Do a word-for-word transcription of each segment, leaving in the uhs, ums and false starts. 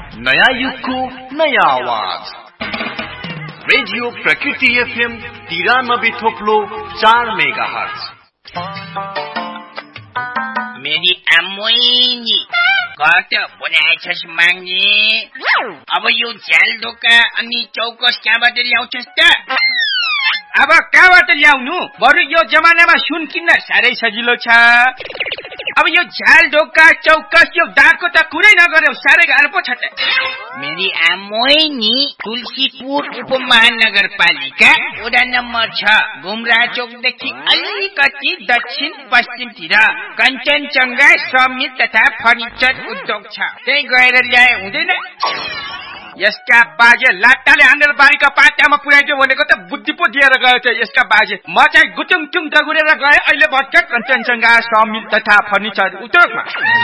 नयाँ युगको नयाँ आवाज रेडियो प्रकृति एफएम तिरानब्बे थोप्लो चार मेगा हर्ज। मेरी अम्मोइनी कत बनाएछस् माग्ने? अब यो झ्याल ढोका अनि चौकस कहाँबाट ल्याउँछस् त? अब कहाँबाट ल्याउनु? बरु यो जमानामा सुन किन्न साह्रै सजिलो छ। अब यो झ्याल ढोका चौकस यो दागको त कुरै नगर्यो, साह्रै गाह्रो पो छ त। मेरी आमोइनी तुलसीपुर उपमहानगरपालिका वडा नम्बर छ, गुमरा चौकदेखि अलिकति दक्षिण पश्चिमतिर कञ्चनजङ्घा समित तथा फर्निचर उद्योग छ। त्यही गएर ल्याए हुँदैन? यसका बाजे लाट्टाले हानेर बारीका पाटामा पुर्याइदियो भनेको त बुद्धि पो दिएर गयो त यसका बाजे। म चाहिँ गुटुङ टुङ दगुरेर गए, अहिले भर्खर कञ्चनजङ्घा समिल तथा फर्निचर उद्योगमा।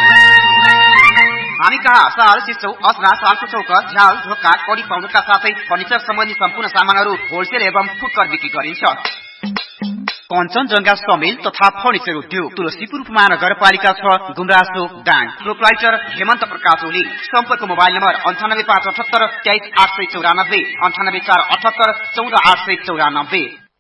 हामी कहाँ साल सिसौ असरा सालको चौक झ्याल ढोका कडी पाउडरका साथै फर्निचर सम्बन्धी सम्पूर्ण सामानहरू होलसेल एवं फुटकर बिक्री गरिन्छ। कञ्चनजङ्घा समिल तथा फर्निचर उद्योग तुलसीपुर उपमहानगरपालिका छ, गुमरासो दाङ। प्रोप्राइटर हेमन्त प्रकाश ओली। सम्पर्क मोबाइल नम्बर अन्ठानब्बे पाँच अठहत्तर तेइस आठ सय चौरानब्बे अन्ठानब्बे चार अठहत्तर चौध आठ सय चौरानब्बे।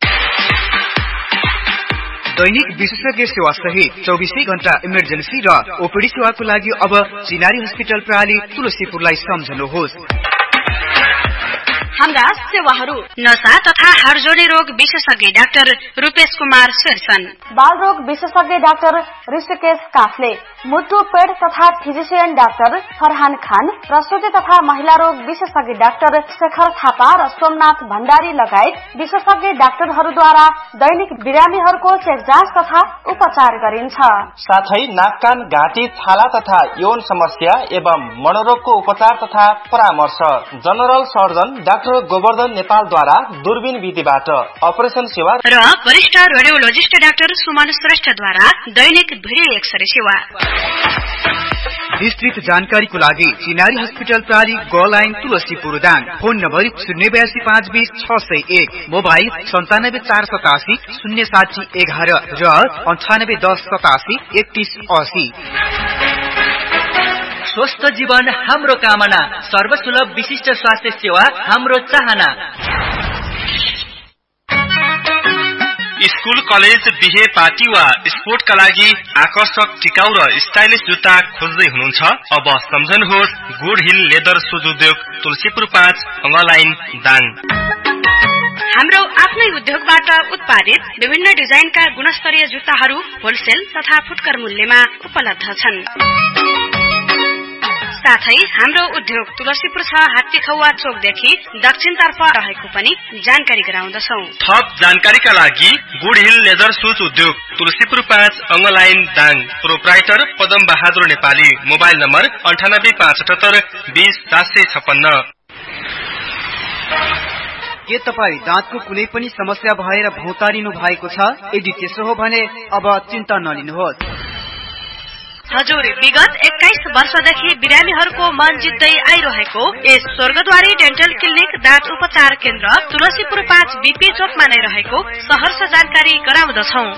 दैनिक विशेषज्ञ सेवा सहित चौबिसै घण्टा इमर्जेन्सी र ओपीडी सेवाको लागि अब चिनारी हस्पिटल प्रणाली तुलसीपुरलाई सम्झनुहोस्। हाम्रा सेवाहरू नशा तथा हाडजोडी रोग विशेषज्ञ डाक्टर रूपेश कुमार शेरसन, बाल रोग विशेषज्ञ डाक्टर ऋषिकेश काफले, मुटु पेट तथा फिजिशियन डाक्टर फरहान खान, प्रसुति तथा महिला रोग विशेषज्ञ डाक्टर शेखर थापा र सोमनाथ भण्डारी लगायत विशेषज्ञ डाक्टरहरूद्वारा दैनिक बिरामीहरूको चेक जाँच तथा उपचार गरिन्छ। साथै नाक कान घाँटी छाला तथा यौन समस्या एवं मनोरोगको उपचार तथा परामर्श जनरल सर्जन डाक्टर गोवर्धन नेपालद्वारा दूरबीन विधिबाट अपरेसन सेवा र वरिष्ठ रेडियोलोजिस्ट डाक्टर सुमन श्रेष्ठद्वारा दैनिक भिडियो एक्सरे सेवा। विस्तृत जानकारीको लागि चिनारी हस्पिटल प्रणाली ग line Tulsipur Dang. Phone number शून्य बयासी पाँच बीस छ सय एक, मोबाइल सन्तानब्बे चार सतासी शून्य साठी एघार र अन्ठानब्बे दस सतासी एकतीस असी। स्वस्थ जीवन हाम्रो कामना, सर्वसुलभ विशिष्ट स्वास्थ्य सेवा हाम्रो चाहना। स्कूल कलेज बिहे पार्टी वा स्पोर्टका लागि आकर्षक टिकाउ र स्टाइलिश जुत्ता खोज्दै हुनुहुन्छ? अब सम्झनुहोस् गुड हिल लेदर सुज उद्योग तुलसीपुर पाँच लाइन दाङ। हाम्रो आफ्नै उद्योगबाट उत्पादित विभिन्न डिजाइनका गुणस्तरीय जुत्ताहरू होलसेल तथा फुटकर मूल्यमा उपलब्ध छन्। साथै हाम्रो उद्योग तुलसीपुर छ, हात्तीखौवा चोकदेखि दक्षिणतर्फ रहेको पनि जानकारी गराउँदछौ। थप जानकारीका लागि गुड हिल लेदर सुज उद्योग तुलसीपुर पाँच line Dang. Proprietor Padam Bahadur Nepali. Mobile number अन्ठानब्बे पाँच अठहत्तर बीस सात सय छप्पन्न। के तपाईँ दाँतको कुनै पनि समस्या भएर भौतारिनु भएको छ? यदि त्यसो हो भने अब चिन्ता नलिनुहोस्। हजुर, विगत एक्काइस वर्षदेखि बिरामीहरूको मन जित्दै आइरहेको यस स्वर्गद्वारी डेन्टल क्लिनिक दाँत उपचार केन्द्र तुलसीपुर पाँच बीपी चोकमा नै रहेको सहर्ष जानकारी गराउँदछौ।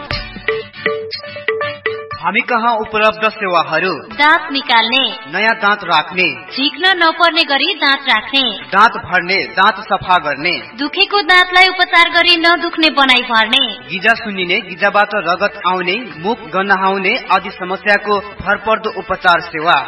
हामी कहाँ उपलब्ध सेवाहरू: दाँत निकाल्ने, नयाँ दाँत राख्ने, झिक्न नपर्ने गरी दाँत राख्ने, दाँत भर्ने, दाँत सफा गर्ने, दुखेको दाँतलाई उपचार गरी नदुख्ने बनाइ भर्ने, गिजा सुन्निने, गिजाबाट रगत आउने, मुख गन्हाउने आदि समस्याको भरपर्दो उपचार सेवा।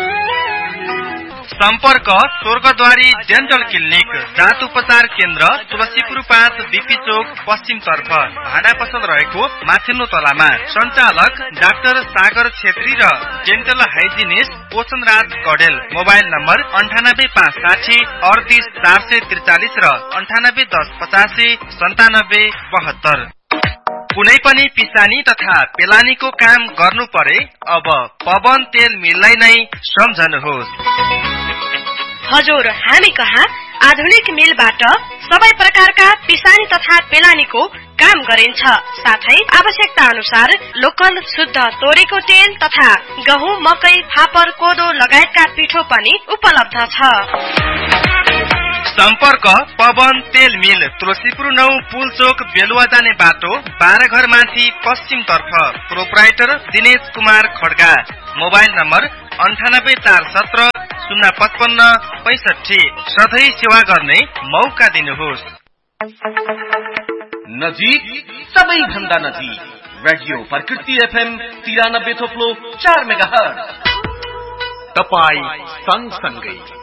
सम्पर्क स्वर्गद्वारी डेन्टल क्लिनिक दाँत उपचार केन्द्र तुलसीपुर पाँच बीपी चोक पश्चिम तर्फ भाडा पसल रहेको माथिल्लो तलामा। सञ्चालक डाक्टर सागर छेत्री र डेन्टल हाइजिनिस्ट पोषण राज कडेल। मोबाइल नम्बर अन्ठानब्बे पाँच साठी अडतिस चार सय त्रिचालिस र अन्ठानब्बे दस पचासी सन्तानब्बे बहत्तर। कुनै पनि पिसानी तथा पेलानीको काम गर्नु परे अब पवन तेल मिललाई नै सम्झनुहोस्। हजुर, हामी कहाँ आधुनिक मिलबाट सबै प्रकारका पिसानी तथा पेलानीको काम गरिन्छ। साथै आवश्यकता अनुसार लोकल शुद्ध तोरीको तेल तथा गहुँ, मकै, फापर, कोदो लगायतका पिठो पनि उपलब्ध छ। सम्पर्क पवन तेल मिल तुलसीपुर नौ पुल चोक बेलुवा जाने बाटो बाह्र घर माथि पश्चिम तर्फ। Proprietor Dinesh Kumar Kharga. Mobile number अन्ठानब्बे चार सत्र शून्य पचपन्न पैसठी। सधैँ सेवा गर्ने मौका दिनुहोस्। नजिक सबैभन्दा नजिक रेडियो प्रकृति एफएम तिरानब्बे थोप्लो चार मेगाहर्ज। तपाई सँगसँगै